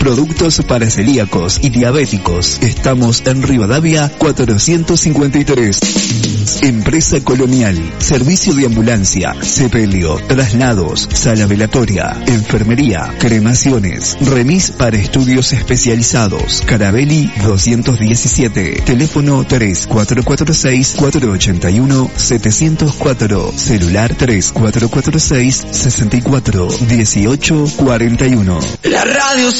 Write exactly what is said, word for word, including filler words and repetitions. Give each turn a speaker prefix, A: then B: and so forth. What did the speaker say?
A: Productos para celíacos y diabéticos. Estamos en Rivadavia cuatrocientos cincuenta y tres. Empresa Colonial. Servicio de ambulancia, sepelio, traslados, sala velatoria, enfermería, cremaciones, remis para estudios especializados. Carabelli doscientos diecisiete. Teléfono tres cuatro cuatro seis, cuatro ocho uno, siete cero cuatro. Celular tres cuatro cuatro seis, seis cuatro uno ocho cuatro uno.
B: La radio